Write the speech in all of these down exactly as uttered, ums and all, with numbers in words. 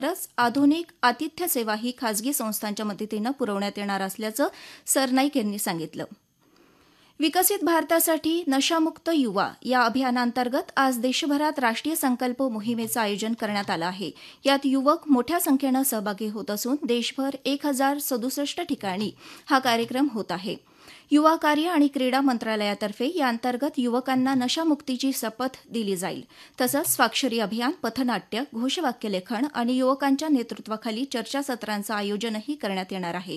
रच आधुनिक आतिथ्य सेवा ही खासगी संस्थांच्या मदतीनं पुरवण्यात येणार असल्याचं सरनाईक यांनी सांगितलं. विकसित भारतासाठी नशामुक्त युवा या अभियानांतर्गत आज देशभरात राष्ट्रीय संकल्प मोहिमेचं आयोजन करण्यात आलं आहे. यात युवक मोठ्या संख्येनं सहभागी होत असून देशभर एक हजार सदुसष्ट ठिकाणी हा कार्यक्रम होत आहे. युवा कार्य आणि क्रीडा मंत्रालयातर्फे याअंतर्गत युवकांना नशामुक्तीची शपथ दिली जाईल. तसंच स्वाक्षरी अभियान, पथनाट्य, घोषवाक्यलेखन आणि युवकांच्या नेतृत्वाखाली चर्चासत्रांचं आयोजनही करण्यात येणार आहे.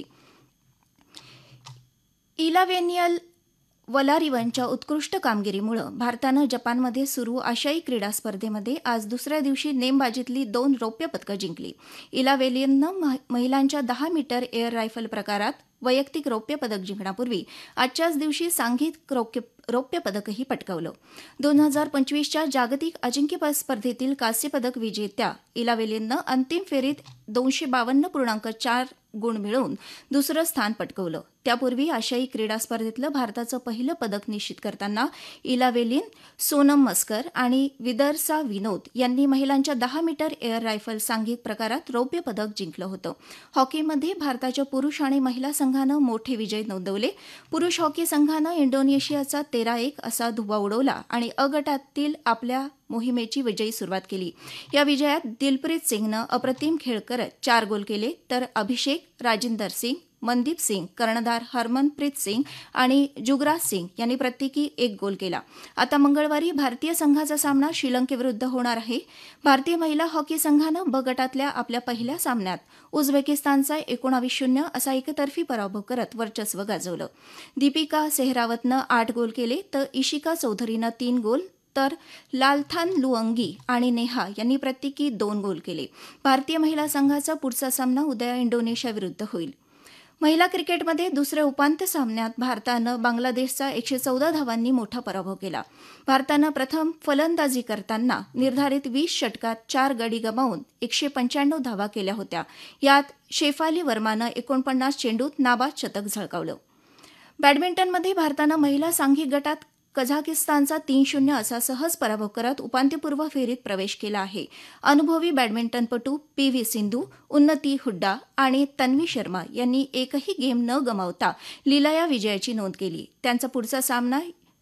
इलावेनियल वलारिवनच्या उत्कृष्ट कामगिरीमुळे भारतानं जपानमध्ये सुरू आशियाई क्रीडा स्पर्धेमध्ये आज दुसऱ्या दिवशी नेमबाजीतली दोन रौप्य पदकं जिंकली. इलावेनियननं महिलांच्या दहा मीटर एअर रायफल प्रकारात वैयक्तिक रौप्य पदक जिंकण्यापूर्वी आजच्याच दिवशी सांघिक रौप्य पदकही पटकावलं. दोन हजार पंचवीसच्या जागतिक अजिंक्यपद स्पर्धेतील कांस्य पदक विजेत्या इलावेनियननं अंतिम फेरीत दोनशे बावन्न पूर्णांक चार गुण मिळवून दुसरं स्थान पटकावलं. त्यापूर्वी आशियाई क्रीडा स्पर्धेतलं भारताचं पहिलं पदक निश्चित करताना इलावेनियन, सोनम मस्कर आणि विदर्सा विनोद यांनी महिलांच्या दहा मीटर एअर रायफल सांघिक प्रकारात रौप्य पदक जिंकलं होतं. हॉकीमध्ये भारताच्या पुरुष आणि महिला संघानं मोठे विजय नोंदवले. पुरुष हॉकी संघानं इंडोनेशियाचा तेरा एक असा धुव्वा उडवला आणि अ गटातील आपल्या मोहिमेची विजयी सुरुवात केली. या विजयात दिलप्रीत सिंगनं अप्रतिम खेळ करत चार गोल केले, तर अभिषेक, राजिंदर सिंग, मनदीप सिंग, कर्णधार हरमनप्रीत सिंग आणि जुगराज सिंग यांनी प्रत्येकी एक गोल केला. आता मंगळवारी भारतीय संघाचा सामना श्रीलंकेविरुद्ध होणार आहे. भारतीय महिला हॉकी संघानं ब गटातल्या आपल्या पहिल्या सामन्यात उझबेकिस्तानचा एकोणावीस शून्य असा एकतर्फी पराभव करत वर्चस्व गाजवलं. दीपिका सेहरावतनं आठ गोल केले, तर इशिका चौधरीनं तीन गोल, तर लालथान लुअंगी आणि नेहा यांनी प्रत्येकी दोन गोल केले. भारतीय महिला संघाचा पुढचा सामना उद्या इंडोनेशियाविरुद्ध होईल. महिला क्रिकेटमध्ये दुसऱ्या उपांत्य सामन्यात भारतानं बांगलादेशचा एकशे चौदा धावांनी मोठा पराभव केला. भारतानं प्रथम फलंदाजी करताना निर्धारित वीस षटकात चार गडी गमावून एकशे पंच्याण्णव धावा केल्या होत्या. यात शेफाली वर्मानं एकोणपन्नास चेंडूत नाबाद शतक झळकावलं. बॅडमिंटनमध्ये भारतानं महिला सांघिक गटात कझाकिस्तानचा तीन शून्य असा सहज पराभव करत उपांत्यपूर्व फेरीत प्रवेश केला आहे. अनुभवी बॅडमिंटनपटू पी व्ही सिंधू, उन्नती हुड्डा आणि तन्वी शर्मा यांनी एकही गेम न गमावता लीलया विजयाची नोंद केली. त्यांचा पुढचा सामना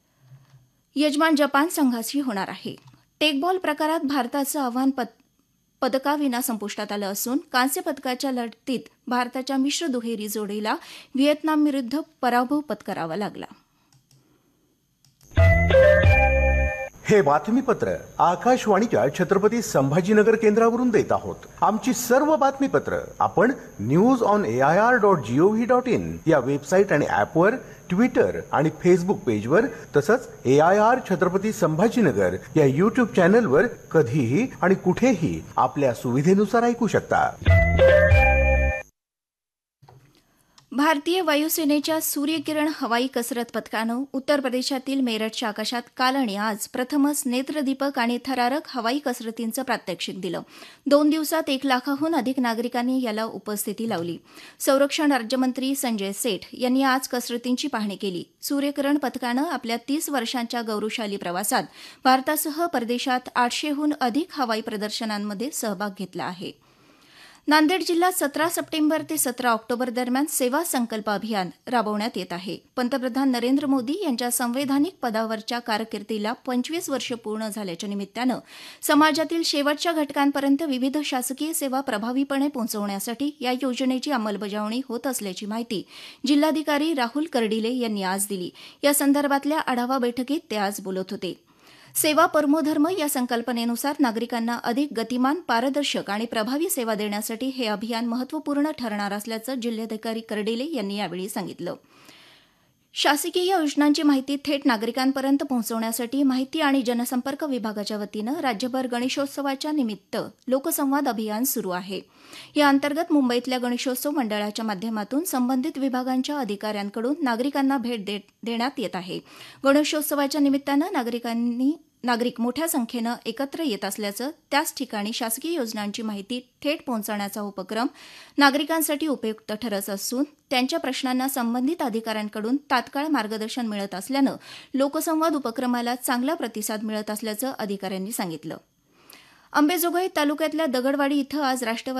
यजमान जपान संघाशी होणार आहे. टेकबॉल प्रकारात भारताचं आव्हान पदकाविना संपुष्टात आलं असून कांस्य पदकाच्या लढतीत भारताच्या मिश्र दुहेरी जोडीला व्हिएतनामविरुद्ध पराभव पत्करावा लागला. हे बातमीपत्र आकाशवाणीच्या छत्रपती संभाजीनगर केंद्रावरून देत आहोत. आमची सर्व बातमीपत्र आपण news on A I R dot G O V dot in या वेबसाईट आणि ॲपवर, ट्विटर आणि फेसबुक पेजवर, तसंच ए आय आर छत्रपती संभाजीनगर या युट्यूब चॅनलवर कधीही आणि कुठेही आपल्या सुविधेनुसार ऐकू शकता. भारतीय वायुसेनेच्या सूर्यकिरण हवाई कसरत पथकानं उत्तर प्रदेशातील मेरठच्या आकाशात काल आणि आज प्रथमच नेत्रदीपक आणि थरारक हवाई कसरतींचं प्रात्यक्षिक दिलं. दोन दिवसात एक लाखाहून अधिक नागरिकांनी याला उपस्थिती लावली. संरक्षण राज्यमंत्री संजय सेठ यांनी आज कसरतींची पाहणी केली. सूर्यकिरण पथकानं आपल्या तीस वर्षांच्या गौरवशाली प्रवासात भारतासह परदेशात आठशेहून अधिक हवाई प्रदर्शनांमध्ये सहभाग घेतला आहे. नांदेड जिल्ह्यात सतरा सप्टेंबर ते सतरा ऑक्टोबर दरम्यान सेवा संकल्प अभियान राबवण्यात येत आहे. पंतप्रधान नरेंद्र मोदी यांच्या संवैधानिक पदावरच्या कारकिर्दीला पंचवीस वर्ष पूर्ण झाल्याच्या निमित्तानं समाजातील शेवटच्या घटकांपर्यंत विविध शासकीय सेवा प्रभावीपणे पोहोचवण्यासाठी या योजनेची अंमलबजावणी होत असल्याची माहिती जिल्हाधिकारी राहुल कर्डिले यांनी आज दिली. या संदर्भातल्या आढावा बैठकीत ते आज बोलत होते. सेवा परमोधर्म या संकल्पनेनुसार नागरिकांना अधिक गतिमान, पारदर्शक आणि प्रभावी सेवा देण्यासाठी हे अभियान महत्त्वपूर्ण ठरणार असल्याचं जिल्हाधिकारी कर्डिले यांनी यावेळी सांगितलं. शासकीय योजनांची माहिती थेट नागरिकांपर्यंत पोहोचवण्यासाठी माहिती आणि जनसंपर्क विभागाच्या वतीनं राज्यभर गणेशोत्सवाच्या निमित्त लोकसंवाद अभियान सुरू आहे. या अंतर्गत मुंबईतल्या गणेशोत्सव मंडळाच्या माध्यमातून संबंधित विभागांच्या अधिकाऱ्यांकडून नागरिकांना भेट देण्यात येत आहे. गणेशोत्सवाच्या निमित्तानं नागरिकांनी नागरिक मोठ्या संख्येनं एकत्र येत असल्याचं, त्याच ठिकाणी शासकीय योजनांची माहिती थेट पोहोचवण्याचा उपक्रम नागरिकांसाठी उपयुक्त ठरत असून त्यांच्या प्रश्नांना संबंधित अधिकाऱ्यांकडून तात्काळ मार्गदर्शन मिळत असल्यानं लोकसंवाद उपक्रमाला चांगला प्रतिसाद मिळत असल्याचं अधिकाऱ्यांनी सांगितलं. अंबेजोगाई तालुक्यातल्या दगडवाडी इथं आज राष्ट्रवादी